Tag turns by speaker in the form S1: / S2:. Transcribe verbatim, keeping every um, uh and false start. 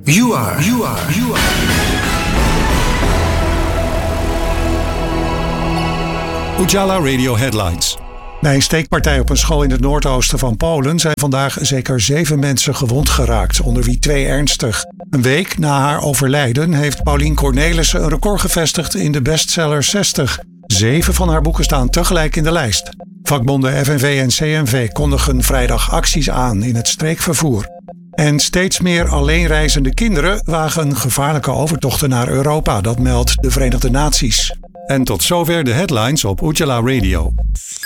S1: You are, you are, you are.
S2: Ujala Radio Headlines. Bij een steekpartij op een school in het noordoosten van Polen zijn vandaag zeker zeven mensen gewond geraakt, onder wie twee ernstig. Een week na haar overlijden heeft Paulien Cornelissen een record gevestigd in de bestseller zestig. Zeven van haar boeken staan tegelijk in de lijst. Vakbonden F N V en C N V kondigen vrijdag acties aan in het streekvervoer. En steeds meer alleenreizende kinderen wagen gevaarlijke overtochten naar Europa, dat meldt de Verenigde Naties. En tot zover de headlines op Ujala Radio.